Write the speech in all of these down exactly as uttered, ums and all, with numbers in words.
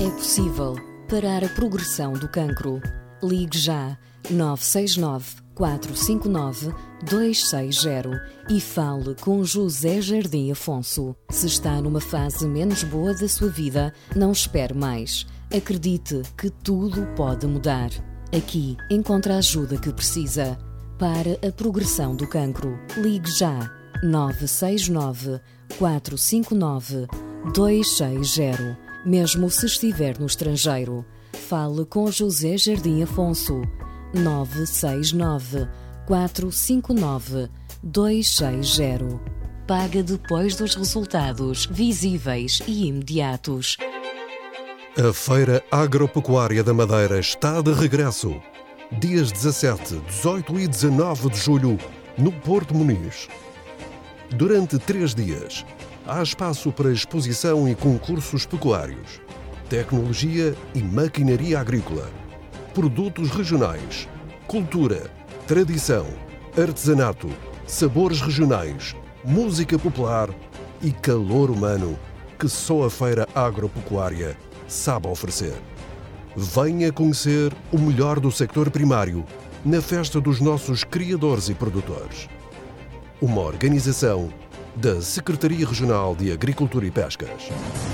É possível parar a progressão do cancro. Ligue já nove seis nove, quatro cinco nove, dois seis zero e fale com José Jardim Afonso. Se está numa fase menos boa da sua vida, não espere mais. Acredite que tudo pode mudar. Aqui encontra a ajuda que precisa. Para a progressão do cancro, ligue já nove seis nove, quatro cinco nove, dois seis zero. Mesmo se estiver no estrangeiro, fale com José Jardim Afonso. nove seis nove, quatro cinco nove, dois seis zero. Paga depois dos resultados visíveis e imediatos. A Feira Agropecuária da Madeira está de regresso. Dias dezassete, dezoito e dezanove de julho, no Porto Muniz. Durante três dias, há espaço para exposição e concursos pecuários, tecnologia e maquinaria agrícola, produtos regionais, cultura, tradição, artesanato, sabores regionais, música popular e calor humano que só a Feira Agropecuária sabe oferecer. Venha conhecer o melhor do sector primário na festa dos nossos criadores e produtores. Uma organização da Secretaria Regional de Agricultura e Pescas.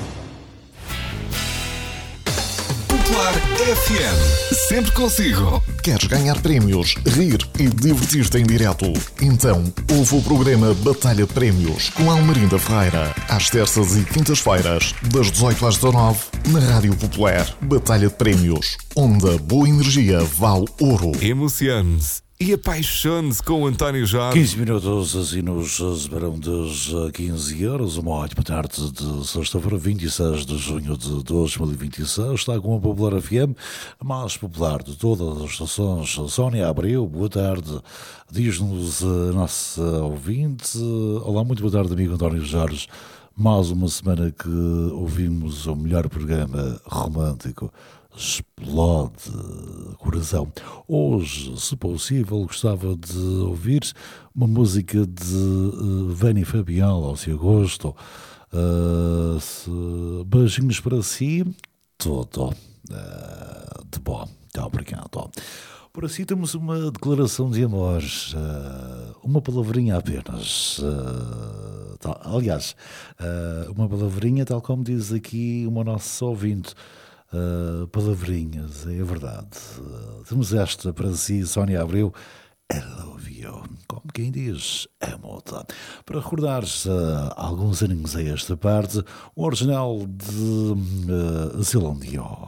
Popular F M. Sempre consigo. Queres ganhar prémios, rir e divertir-te em direto? Então, ouve o programa Batalha de Prémios com Almerinda Ferreira, às terças e quintas-feiras, das dezoito às dezanove, na Rádio Popular. Batalha de Prémios, onde a boa energia vale ouro. Emocione-se e apaixone-se com o António Jorge. quinze minutos assim nos separam dos quinze euros. Uma ótima tarde de sexta-feira, vinte e seis de junho de dois mil e vinte e seis. Está com a Popular F M, a mais popular de todas as estações. Sónia Abreu, boa tarde. Diz-nos a nossa ouvinte. Olá, muito boa tarde, amigo António Jorge. Mais uma semana que ouvimos o melhor programa romântico. Explode coração. Hoje, se possível, gostava de ouvir uma música de uh, Vani Fabial, ao se agosto. Uh, se... Beijinhos para si. Tudo uh, de bom. Muito obrigado. Por assim temos uma declaração de amor, uh, uma palavrinha apenas. Uh, tal, aliás, uh, uma palavrinha, tal como diz aqui uma nossa ouvinte. Uh, palavrinhas, é verdade. Uh, temos esta para si, Sónia Abreu. I love you. Como quem diz, amo-te. Para recordares uh, alguns aninhos a esta parte, o original de uh, Celine Dion.